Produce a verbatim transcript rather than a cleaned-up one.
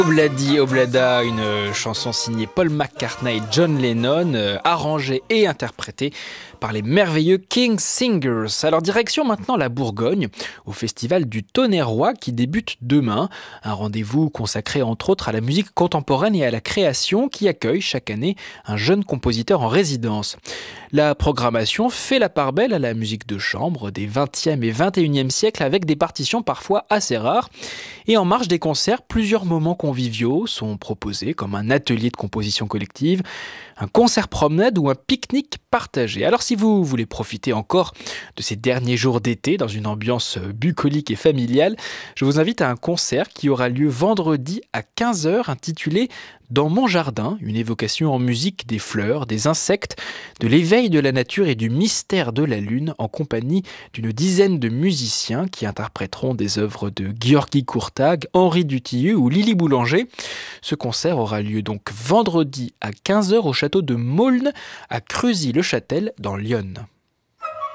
Obladi Oblada, une chanson signée Paul McCartney et John Lennon, euh, arrangée et interprétée par les merveilleux King Singers. Alors direction maintenant la Bourgogne, au festival du Tonnerrois qui débute demain. Un rendez-vous consacré entre autres à la musique contemporaine et à la création qui accueille chaque année un jeune compositeur en résidence. La programmation fait la part belle à la musique de chambre des vingtième et vingt et unième siècles avec des partitions parfois assez rares. Et en marge des concerts, plusieurs moments conviviaux sont proposés comme un atelier de composition collective, un concert promenade ou un pique-nique partagé. Alors si vous voulez profiter encore de ces derniers jours d'été dans une ambiance bucolique et familiale, je vous invite à un concert qui aura lieu vendredi à quinze heures intitulé Dans mon jardin, une évocation en musique des fleurs, des insectes, de l'éveil de la nature et du mystère de la lune en compagnie d'une dizaine de musiciens qui interpréteront des œuvres de Gheorghi Courtag, Henri Dutilleux ou Lily Boulanger. Ce concert aura lieu donc vendredi à quinze heures au château de Maulne à Creusy-le-Châtel dans l'Yonne.